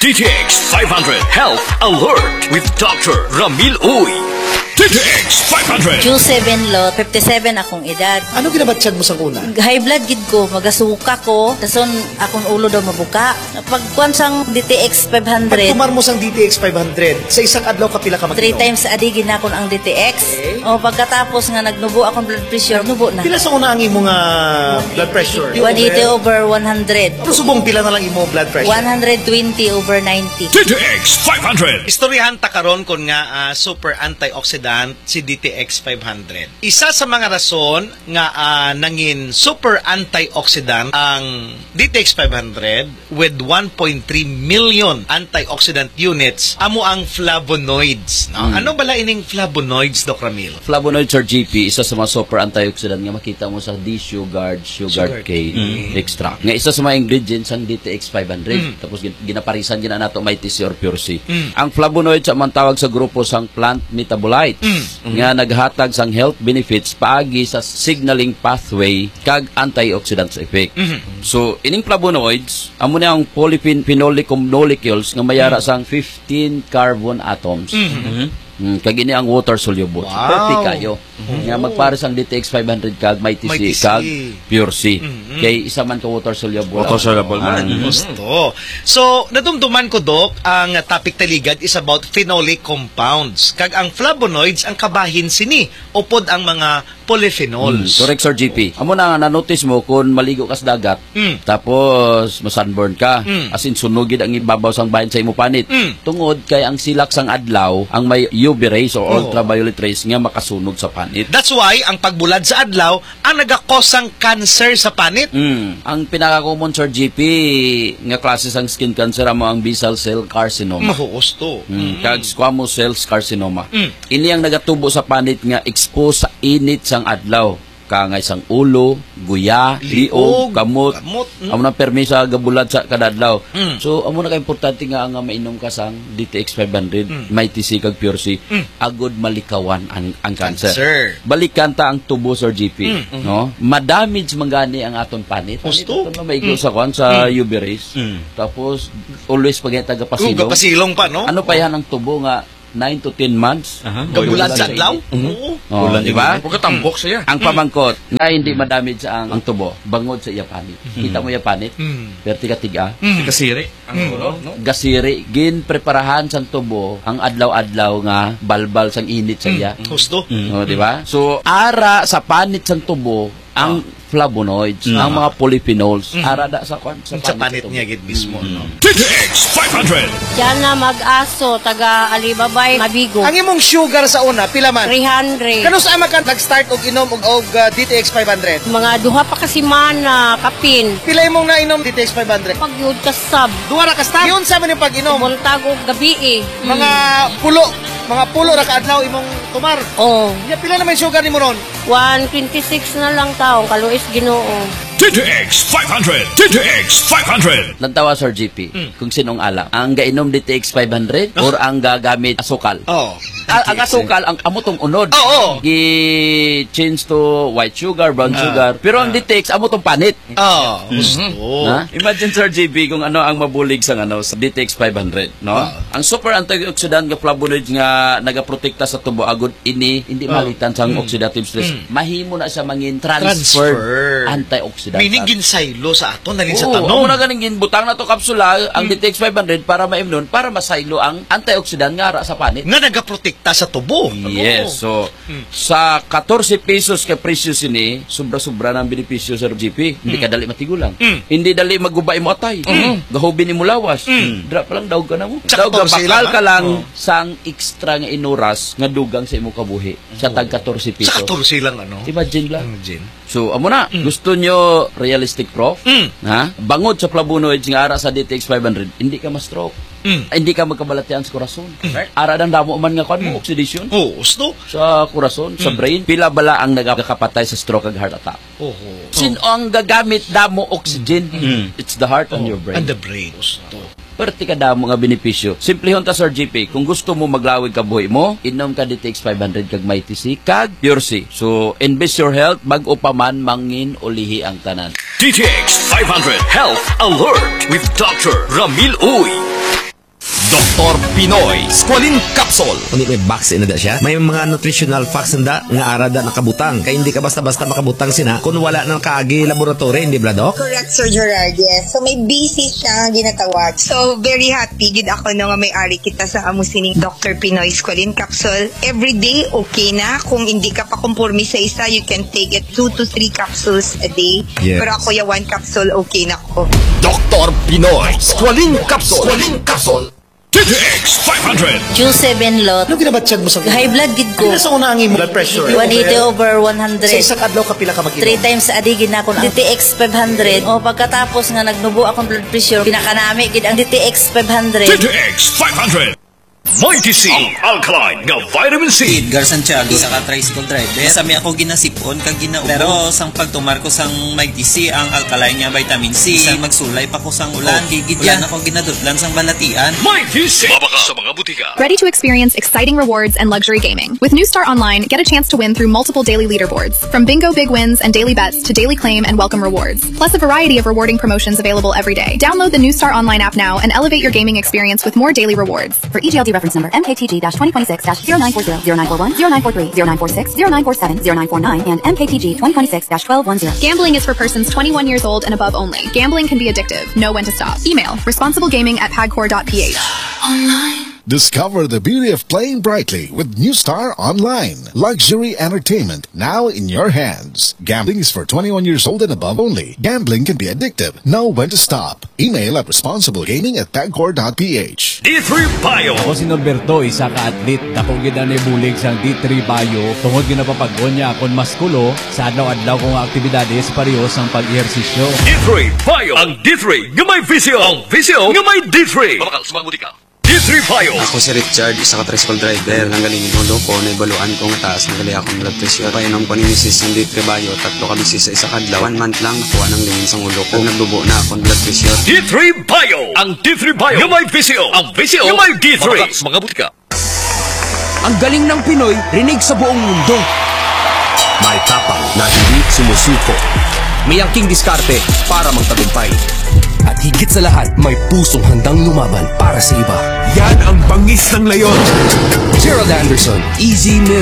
DTX 500 Health Alert with Dr. Ramil Uy. DTX 500. June 7 lo, 57 akong edad. Ano ginabatsyag mo sa kuna? High blood gid ko, magasuka ko, tason akong ulo daw mabuka. Pagkuan sang DTX 500. Pag tumar mo sang DTX 500, sa isang adlaw kapila ka 3 mag-inom? times a day ginakon ang DTX. Okay. O pagkatapos nga nagnubo akong blood pressure, nubo na. Pila sa una ang imong blood pressure? 180 over 100. Ano subong pila na lang imong blood pressure? 120 over 90. DTX 500. Istoryahan ta karon kon nga super antioxidant si DTX 500. Isa sa mga rason nga nangin super antioxidant ang DTX 500 with 1.3 million antioxidant units amo ang flavonoids. No? Ano bala ining flavonoids, Doc Ramil? Flavonoids or GP, isa sa mga super antioxidant nga makita mo sa D-sugared, sugar cane extract. Nga isa sa mga ingredients ang DTX 500. Tapos ginaparisan gina nato may TC or pure C. Ang flavonoids ang tawag sa grupo sang plant metabolites nga naghatag sang health benefits paagi sa signaling pathway kag antioxidants effect. So ining flavonoids amo na ang polyphenolic molecules nga mayara sang 15 carbon atoms. Kag ini ang water soluble. Wow. Pwede kayo. Nga magpares ang DTX 500 kag may TC kag pure C. Kay isa man ka water soluble. Water soluble man. Gusto. So, nadumduman ko, Doc, ang topic taligad is about phenolic compounds. Kag ang flavonoids, ang kabahin sini. Upod ang mga polyphenols. Correct, Sir GP. Amo na nga na-notice mo kung maligo ka sa dagat, tapos masunburn ka, as in sunugid ang ibabaw sang bahin sa imo panit. Tungod kay ang silak sang adlaw, ang may UV rays or ultraviolet rays nga makasunog sa panit. That's why, ang pagbulad sa adlaw, ang nagakosang cancer sa panit. Ang pinaka-common, Sir GP, nga klase sang skin cancer amo ang basal cell carcinoma. Mahuos to. Kag squamous cell carcinoma. Ini ang nagatubo sa panit nga expose sa init sang adlaw. Kangay sang ulo, guya, liog, kamot. Amo na permisa gabulad sa kadadlaw. So amo na ka importante nga nga mainom ka sang DTX 500, may TC kag pure C, agod malikawan ang cancer. Balikan ta ang tubo, Sir GP, no? Madamage mangani ang aton panit. Gusto? Ito na maigo sa sa UV rays. Tapos always pag taga pasilong. Pasilong pa, no? Ano pa yan ang tubo nga 9 to 10 months. Gabulad sa adlaw? Oo. Di ba? Huwag katambok siya. Ang pamangkot nga hindi madamage ang tubo, bangod sa iya panit. Kita mo iya panit? Perti ka tiga. Kasiri. Ang ulo, no? Gasiri, gin preparahan sang tubo ang adlaw-adlaw nga balbal sang init sa iya. Gusto? Di ba? So ara sa panit sang tubo ang flavonoids, ang mga polyphenols, ara da sa Sa panit niya gid mismo, no? DTX 500. Diyan na mag-aso, taga Alibabay, Mabigo. Ang imong sugar sa una, pila man? 300. Kano sa ama ka nag-start og inom og DTX 500? Mga duha pa kasi mana, kapin. Pila imong nainom DTX 500? Pagyud ka sab. Duha ra ka start. Yun sa man yung pag-inom. Buntag og gabi eh. Mga pulo ra ka adlaw imong tumar. Oh, Ya pila naman yung sugar nimo ron? 126 na lang taong kaluis Ginoo. DTX 500. DTX 500. Lantawa, Sir GP, kung sinong alam. Ang gainom DTX 500 or ang gagamit asukal? Oh. Ang asukal, ang amotong unod. Oo. Gi-change to white sugar, brown sugar. Pero ang DTX, amotong panit. Oh. Gusto. Na? Imagine, Sir GP, kung ano ang mabulig sa DTX 500. No? Ang super antioxidant nga flavonoids nga nagaprotekta sa tubo agud ini hindi malitan sa oxidative stress. Mahimo na siya mangin transfer antioxidant. Meaning ginsaylo sa ato na rin sa Oo, tanong. amo na ganing ginbutang na to kapsula ang DTX 500 para maimnon para masaylo ang antioxidant nga ara sa panit. Nga nagaprotekta sa tubo. Yes. So, sa 14 pesos ka presyo sini, sobra-sobra ng benepisyo sa GP. Hindi ka dali matigulang. Hindi dali magubay mo atay. Gahubi ni mo lawas. Dra pa lang daog ka na mo. Sa Daog ka 14 bakal lang, ka lang sang extra nga inuras nga dugang sa imo kabuhi. Sa tag 14 pesos. Sa 14 lang, ano? Imagine lang. Imagine. So, amo na. Gusto nyo realistic proof? Ha? Bangod sa flavonoids nga ara sa DTX 500, hindi ka ma-stroke. Hindi ka magkabalatian sa korason. Ara dan damo man nga kon mo oxidation Oh, gusto? sa korason, sa brain. Pila bala ang nagakapatay sa stroke ag heart attack. Sin ang gagamit damo oxygen? It's the heart and your brain. And the brain. Gusto. Perti ka damo nga benepisyo. Simplehon ta, Sir GP, kung gusto mo maglawig ka buhi mo, inom ka DTX 500 kag may TC kag pure C. So, invest your health, bag-o pa man mangin ulihi ang tanan. DTX 500 Health Alert with Dr. Ramil Uy. Dr. Pinoy Squalene Capsule. Kundi may vaccine na siya. May mga nutritional facts na nga arada nakabutang. Kaya hindi ka basta-basta makabutang sina kung wala nang kaagi laboratory, hindi ba, Doc? Correct, Sir Gerard, yes. So may basis siya ginatawag. So very happy gid ako na nga may-ari kita sa amo sining Dr. Pinoy Squalene Capsule. Every day, okay na. Kung hindi ka pa kumpormi sa isa, you can take it 2 to 3 capsules a day. Yes. Pero ako ya 1 capsule, okay na ko. Dr. Pinoy Squalene Capsule. Squalene Capsule. DTX 500. Q7 lot. Ano ginabatsyag mo sa High blood gid ko. Ano sa una ang imo blood pressure? 180/100. Sa isang adlaw ka pila ka mag-inom? 3 times a day gid na ako DTX 500. O pagkatapos nga nagnubo akong blood pressure, pinakanami gid ang DTX 500. DTX 500. Mighty C. Ang alkaline nga vitamin C. Edgar Santiago sa tricycle driver. Sami ako ginasipon kag ginaubo. Pero sang pagtumar ko sang Mighty C ang alkaline nga vitamin C. Sang magsulay pa ko sang ulan. Gigidyan ako ginadutlan sang balatian. Mighty C. Mabaka sa mga butika. Ready to experience exciting rewards and luxury gaming. With New Star Online, get a chance to win through multiple daily leaderboards. From bingo big wins and daily bets to daily claim and welcome rewards. Plus a variety of rewarding promotions available every day. Download the New Star Online app now and elevate your gaming experience with more daily rewards. For EGLD reference number MKTG-2026-0940, 0941, 0943, 0946, 0947, 0949, and MKTG 2026-1210. Gambling is for persons 21 years old and above only. Gambling can be addictive. Know when to stop. Email responsiblegaming@pagcor.ph. Discover the beauty of playing brightly with New Star Online. Luxury entertainment now in your hands. Gambling is for 21 years old and above only. Gambling can be addictive. Know when to stop. Email at responsiblegaming@pagcor.ph. D3 Bio. Ako si Norberto, isa ka atlet. Dako gid na bulig sang D3 Bio. Tungod ginapapaggon niya akon maskulo sa adlaw-adlaw kong aktibidades pareho sang pag-ehersisyo. D3 Bio. Ang D3 nga may visyo. Ang visyo nga may D3. Mabakal sa mga butika. D3 Bio. Ako si Richard, isa ka tricycle driver. Nanggaling inulo ko, naibaluan ko nga taas na gali akong blood pressure. Painom ko ni Mrs. ng D3 Bio, 3 ka bisis sa isa kadlaw. 1 month lang nakuha ng lingin sa ulo ko. Nagdubo na akong blood pressure. D3 Bio. Ang D3 Bio nga may visyo. Ang visyo nga may D3. Mabakal sa mga butika. Ang galing ng Pinoy, rinig sa buong mundo. May tapang na hindi sumusuko. May angking diskarte para magtagumpay. At higit sa lahat, may pusong handang lumaban para sa iba. Yan ang bangis ng leyon. Gerald Anderson, Easy Milk.